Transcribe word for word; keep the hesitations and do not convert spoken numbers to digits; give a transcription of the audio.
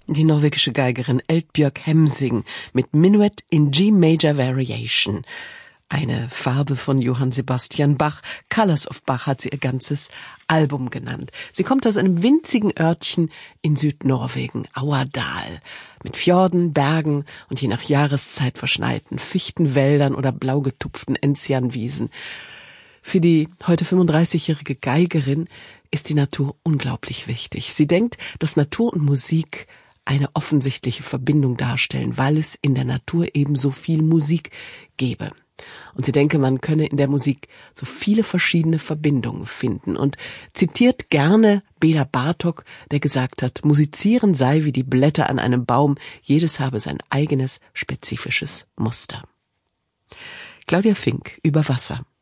Die norwegische Geigerin Eldbjørg Hemsing mit Minuet in G-Major Variation. Eine Farbe von Johann Sebastian Bach. Colors of Bach hat sie ihr ganzes Album genannt. Sie kommt aus einem winzigen Örtchen in Südnorwegen, Auerdal, mit Fjorden, Bergen und je nach Jahreszeit verschneiten Fichtenwäldern oder blau getupften Enzianwiesen. Für die heute fünfunddreißigjährige Geigerin ist die Natur unglaublich wichtig. Sie denkt, dass Natur und Musik eine offensichtliche Verbindung darstellen, weil es in der Natur eben so viel Musik gebe. Und sie denke, man könne in der Musik so viele verschiedene Verbindungen finden und zitiert gerne Bela Bartok, der gesagt hat, Musizieren sei wie die Blätter an einem Baum, jedes habe sein eigenes spezifisches Muster. Claudia Fink über Wasser.